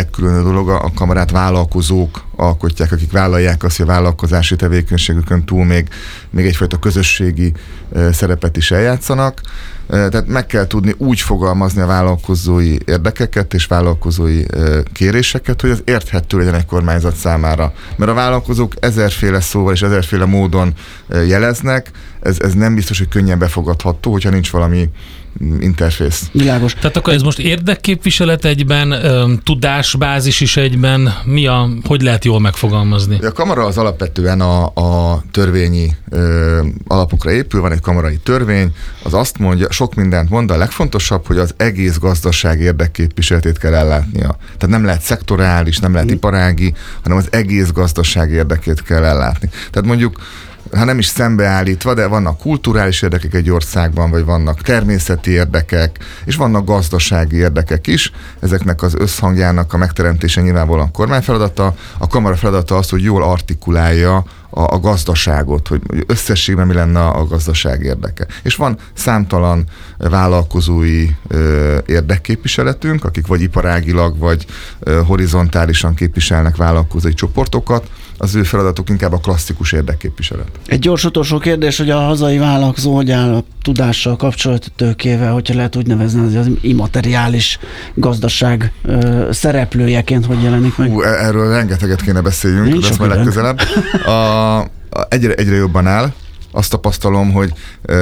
elkülönülő dolog, a kamarát vállalkozók alkotják, akik vállalják azt, hogy a vállalkozási tevékenységükön túl még egyfajta közösségi szerepet is eljátszanak. Tehát meg kell tudni úgy fogalmazni a vállalkozói érdekeket és vállalkozói kéréseket, hogy az érthető legyen egy kormányzat számára. Mert a vállalkozók ezerféle szóval és ezerféle módon jeleznek, ez nem biztos, hogy könnyen befogadható, hogyha nincs valami interfész. Világos. Tehát akkor ez most érdekképviselet egyben, tudásbázis is egyben, hogy lehet jól megfogalmazni? A kamara az alapvetően a törvényi alapokra épül, van egy kamarai törvény, az azt mondja, sok mindent mond, a legfontosabb, hogy az egész gazdaság érdekképviseletét kell ellátnia. Tehát nem lehet szektorális, nem lehet iparági, hanem az egész gazdaság érdekét kell ellátni. Tehát mondjuk ha nem is szembeállítva, de vannak kulturális érdekek egy országban, vagy vannak természeti érdekek, és vannak gazdasági érdekek is. Ezeknek az összhangjának a megteremtése nyilvánvalóan a kormány feladata. A kamara feladata az, hogy jól artikulálja a gazdaságot, hogy összességben mi lenne a gazdaság érdeke. És van számtalan vállalkozói érdekképviseletünk, akik vagy iparágilag, vagy horizontálisan képviselnek vállalkozói csoportokat. Az ő feladatuk inkább a klasszikus érdekképviselet. Egy gyors utolsó kérdés, hogy a hazai vállalkozó hogy áll a tudással, kapcsolattőkével, hogyha lehet úgy nevezni, az immateriális gazdaság szereplőjeként hogy jelenik meg? Erről rengeteget kéne beszéljünk, de ezt majd legközelebb. Egyre jobban áll. Azt tapasztalom, hogy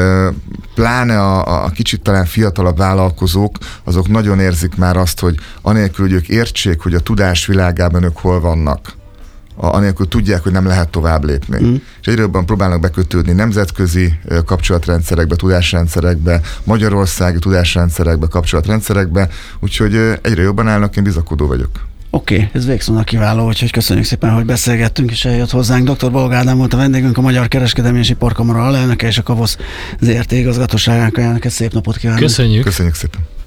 pláne a kicsit talán fiatalabb vállalkozók, azok nagyon érzik már azt, hogy anélkül, hogy ők értsék, hogy a tudás világában ők hol vannak, anélkül tudják, hogy nem lehet tovább lépni. És egyre jobban próbálnak bekötődni nemzetközi kapcsolatrendszerekbe, tudásrendszerekbe, magyarországi tudásrendszerekbe, kapcsolatrendszerekbe, úgyhogy egyre jobban állnak, én bizakodó vagyok. Oké, ez végszónak kiváló, úgyhogy köszönjük szépen, hogy beszélgettünk, és eljött hozzánk. Dr. Balogh Ádám volt a vendégünk, a Magyar Kereskedelmi és Iparkamara alelnöke és a KAVOSZ ZRT igazgatóságának elnöke. Szép napot kívánunk! Köszönjük! Köszönjük szépen!